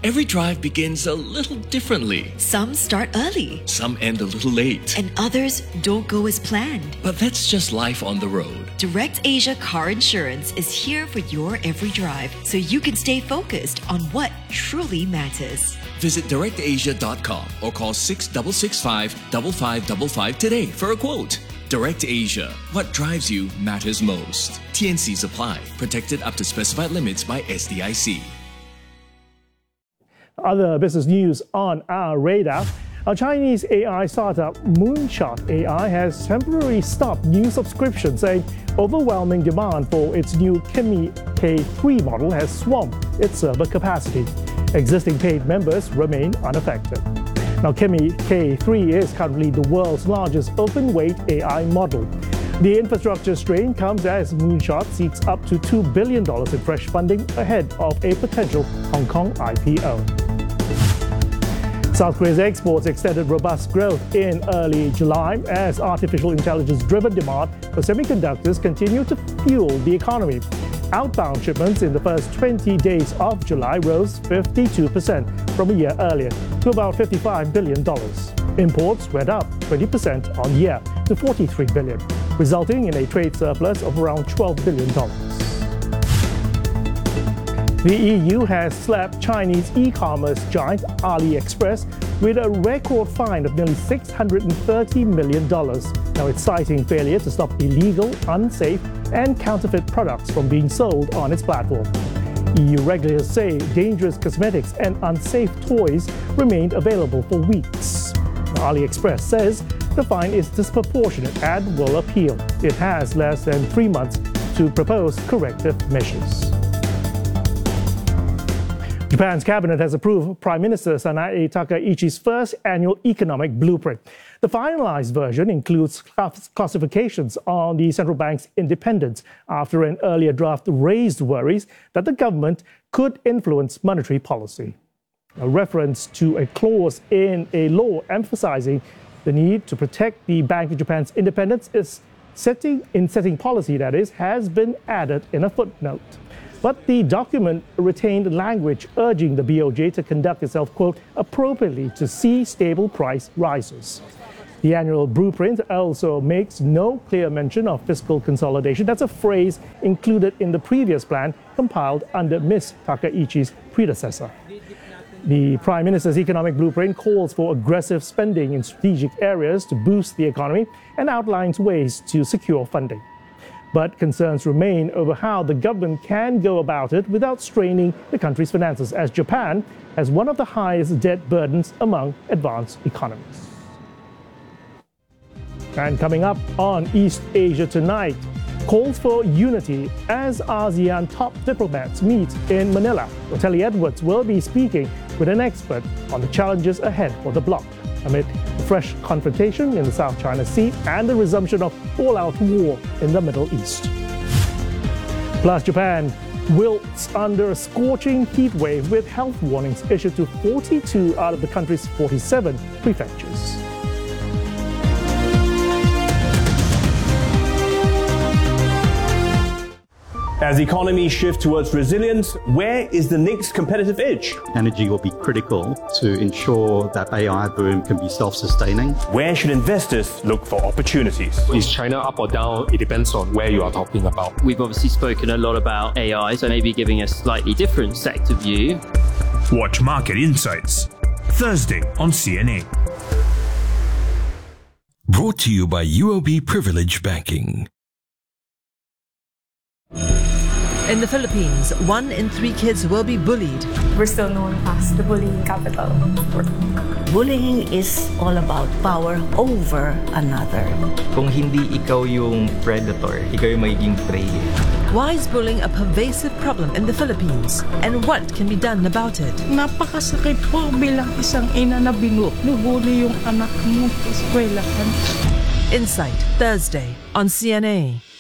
Every drive begins a little differently. Some start early. Some end a little late. And others don't go as planned. But that's just life on the road. DirectAsia Car Insurance is here for your every drive, so you can stay focused on what truly matters. Visit directasia.com or call 666-5555 today for a quote. DirectAsia. What drives you matters most. TNCs apply. Protected up to specified limits by SDIC. Other business news on our radar. A Chinese AI startup, Moonshot AI, has temporarily stopped new subscriptions, saying overwhelming demand for its new Kimi K3 model has swamped its server capacity. Existing paid members remain unaffected. Now, Kimi K3 is currently the world's largest open-weight AI model. The infrastructure strain comes as Moonshot seeks up to $2 billion in fresh funding ahead of a potential Hong Kong IPO. South Korea's exports extended robust growth in early July as artificial intelligence-driven demand for semiconductors continue to fuel the economy. Outbound shipments in the first 20 days of July rose 52% from a year earlier to about $55 billion. Imports went up 20% on year to $43 billion, resulting in a trade surplus of around $12 billion. The EU has slapped Chinese e-commerce giant AliExpress with a record fine of nearly $630 million. Now, it's citing failure to stop illegal, unsafe, and counterfeit products from being sold on its platform. EU regulators say dangerous cosmetics and unsafe toys remained available for weeks. Now, AliExpress says the fine is disproportionate and will appeal. It has less than 3 months to propose corrective measures. Japan's cabinet has approved Prime Minister Sanae Takaichi's first annual economic blueprint. The finalized version includes classifications on the central bank's independence after an earlier draft raised worries that the government could influence monetary policy. A reference to a clause in a law emphasizing the need to protect the Bank of Japan's independence setting policy, that is, has been added in a footnote. But the document retained language urging the BOJ to conduct itself, quote, appropriately to see stable price rises. The annual blueprint also makes no clear mention of fiscal consolidation. That's a phrase included in the previous plan compiled under Ms. Takaichi's predecessor. The Prime Minister's economic blueprint calls for aggressive spending in strategic areas to boost the economy and outlines ways to secure funding. But concerns remain over how the government can go about it without straining the country's finances, as Japan has one of the highest debt burdens among advanced economies. And coming up on East Asia Tonight, calls for unity as ASEAN top diplomats meet in Manila. Otelli Edwards will be speaking with an expert on the challenges ahead for the bloc amid a fresh confrontation in the South China Sea and the resumption of all-out war in the Middle East. Plus, Japan wilts under a scorching heat wave with health warnings issued to 42 out of the country's 47 prefectures. As economies shift towards resilience, where is the next competitive edge? Energy will be critical to ensure that AI boom can be self-sustaining. Where should investors look for opportunities? Is China up or down? It depends on where you are talking about. We've obviously spoken a lot about AI, so maybe giving a slightly different sector view. Watch Market Insights, Thursday on CNA. Brought to you by UOB Privilege Banking. In the Philippines, 1 in 3 kids will be bullied. We're still known as the bullying capital. Bullying is all about power over another. Kung hindi ikaw yung predator, ikaw yung magiging prey. Why is bullying a pervasive problem in the Philippines? And what can be done about it? Napakasakit po bilang isang ina na binubuli yung anak mo sa eskwelahan. Insight, Thursday on CNA.